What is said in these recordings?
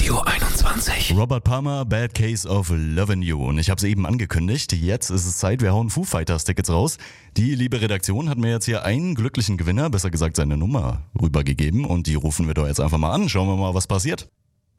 Studio 21. Robert Palmer, Bad Case of Lovin' You. Und ich habe es eben angekündigt. Jetzt ist es Zeit, wir hauen Foo Fighters Tickets raus. Die liebe Redaktion hat mir jetzt hier einen glücklichen Gewinner, besser gesagt seine Nummer, rübergegeben. Und die rufen wir doch jetzt einfach mal an. Schauen wir mal, was passiert.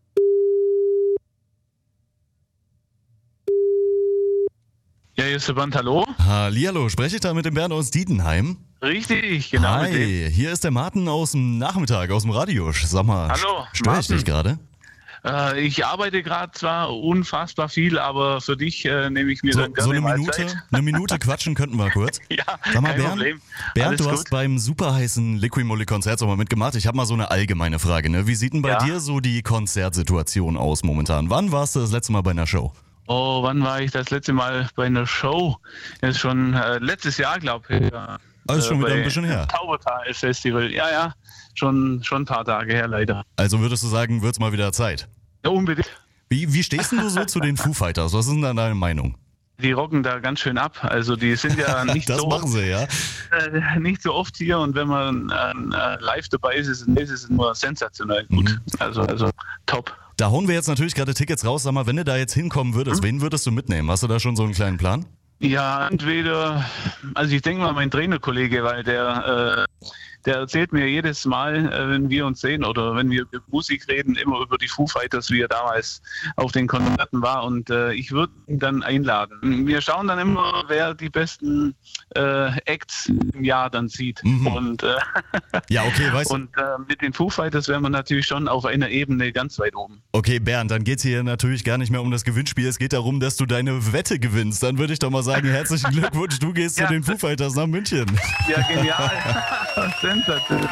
Ja, hier ist der Band, hallo? Hallihallo, spreche ich da mit dem Bernd aus Dietenheim? Richtig, genau. Mit dem. Hi, hier ist der Martin aus dem Nachmittag, aus dem Radio. Sag mal, Hallo, störe ich Martin. dich gerade? Ich arbeite gerade zwar unfassbar viel, aber für dich nehme ich mir dann So gerne eine mal Zeit. Minute quatschen könnten wir kurz. Ja, Sag mal, kein Bernd, Problem. Bernd, Alles du hast gut. beim super heißen Liqui-Moly-Konzert auch mal mitgemacht. Ich habe mal so eine allgemeine Frage. Ne? Wie sieht denn bei Ja. dir so die Konzertsituation aus momentan? Wann warst du das letzte Mal bei einer Show? Oh, wann war ich das letzte Mal bei einer Show? Das ist schon letztes Jahr, glaube ich. Ja. Ist schon wieder ein bei bisschen her. Taubertal Festival. Ja, schon ein paar Tage her, leider. Also würdest du sagen, wird's mal wieder Zeit? Ja, unbedingt. Wie stehst denn du so zu den Foo Fighters? Was ist denn da deine Meinung? Die rocken da ganz schön ab. Also die sind ja nicht Das so machen sie, ja. nicht so oft hier, und wenn man live dabei ist, ist es nur sensationell gut. Also top. Da hauen wir jetzt natürlich gerade Tickets raus. Sag mal, wenn du da jetzt hinkommen würdest, wen würdest du mitnehmen? Hast du da schon so einen kleinen Plan? Ja, entweder, also ich denke mal mein Trainerkollege, weil der erzählt mir jedes Mal, wenn wir uns sehen oder wenn wir über Musik reden, immer über die Foo Fighters, wie er damals auf den Konzerten war, und ich würde ihn dann einladen. Wir schauen dann immer, wer die besten Acts im Jahr dann sieht. Und, Ja, okay, weißt du. und mit den Foo Fighters wären wir natürlich schon auf einer Ebene ganz weit oben. Okay, Bernd, dann geht's hier natürlich gar nicht mehr um das Gewinnspiel. Es geht darum, dass du deine Wette gewinnst. Dann würde ich doch mal sagen, herzlichen Glückwunsch, du gehst zu Ja. den Foo Fighters nach München. Ja, genial. Sensationell.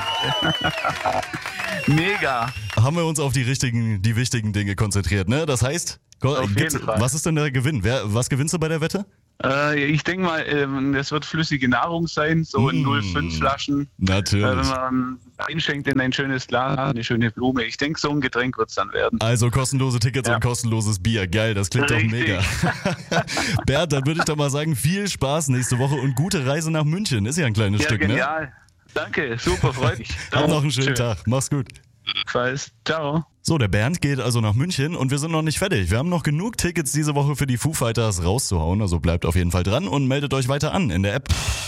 Mega. Haben wir uns auf die wichtigen Dinge konzentriert, ne? Das heißt, Auf jeden Fall. was ist denn der Gewinn? Was gewinnst du bei der Wette? Ich denke mal, es wird flüssige Nahrung sein, so in 0,5 Flaschen. Natürlich. Wenn man einschenkt in ein schönes Glas, eine schöne Blume. Ich denke, so ein Getränk wird es dann werden. Also kostenlose Tickets Ja. und kostenloses Bier. Geil, das klingt doch Richtig. mega. Bernd, dann würde ich doch mal sagen, viel Spaß nächste Woche und gute Reise nach München. Ist ja ein kleines Ja, Stück, ne? genial. Danke, super, freut mich. Hab noch einen schönen Tag. Mach's gut. Tag. Ciao. So, der Bernd geht also nach München und wir sind noch nicht fertig. Wir haben noch genug Tickets diese Woche für die Foo Fighters rauszuhauen. Also bleibt auf jeden Fall dran und meldet euch weiter an in der App.